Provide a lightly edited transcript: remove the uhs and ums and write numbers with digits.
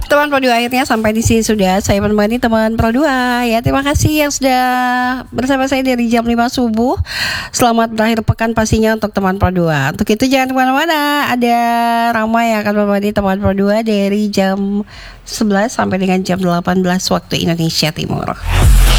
Teman Pro 2, akhirnya sampai di sini sudah saya menemani teman Pro 2 ya. Terima kasih yang sudah bersama saya dari jam 5 subuh. Selamat berakhir pekan pastinya untuk teman Pro 2. Untuk itu jangan kemana-mana, ada Rama yang akan menemani teman Pro 2 dari jam 11 sampai dengan jam 18 waktu Indonesia Timur.